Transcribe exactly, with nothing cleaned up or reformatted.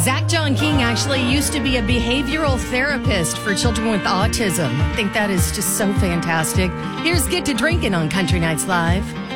Zach John King actually used to be a behavioral therapist for children with autism. I think that is just so fantastic. Here's Get to Drinking on Country Nights Live.